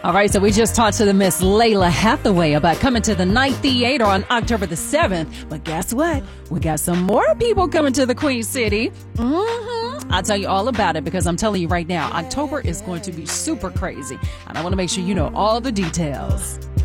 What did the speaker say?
All right, so we just talked to the Miss Layla Hathaway about coming to the Night Theater on October the 7th. But guess what? We got some more people coming to the Queen City. I'll tell you all about it because I'm telling you right now, October is going to be super crazy. And I want to make sure you know all the details.